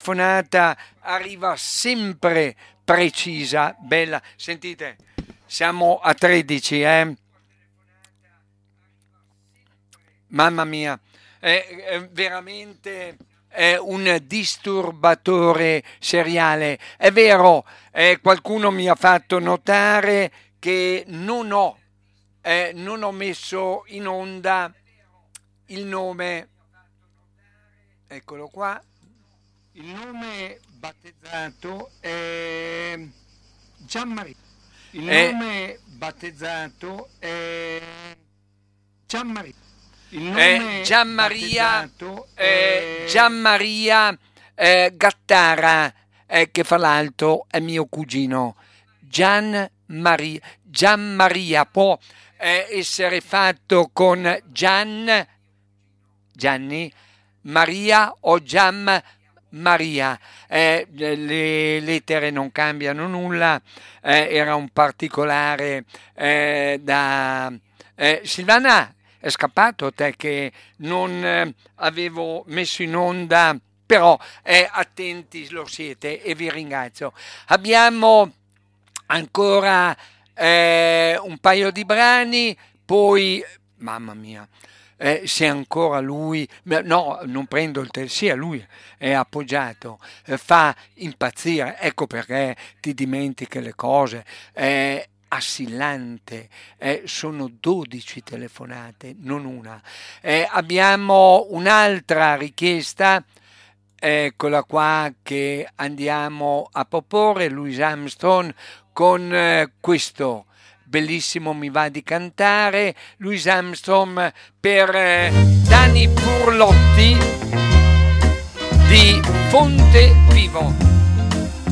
telefonata arriva sempre precisa, bella. Sentite, siamo a 13, Mamma mia, è veramente un disturbatore seriale. È vero, qualcuno mi ha fatto notare che non ho messo in onda il nome, eccolo qua, il nome battezzato è Gianmaria. Il nome battezzato è Gianmaria. Il nome Gianmaria Gattara, che fra l'altro è mio cugino. Gianmaria può essere fatto con Gianni, Maria o Maria, le lettere non cambiano nulla, era un particolare da Silvana. È scappato te che non avevo messo in onda, però attenti lo siete e vi ringrazio. Abbiamo ancora un paio di brani, poi mamma mia, se ancora lui, no, non prendo il sì, a lui è appoggiato, fa impazzire, ecco perché ti dimentichi le cose. Assillante, sono 12 telefonate, non una. Abbiamo un'altra richiesta, eccola qua, che andiamo a proporre, Louis Armstrong con questo bellissimo Mi va di cantare, Louis Armstrong per Dani Purlotti di Fonte Vivo.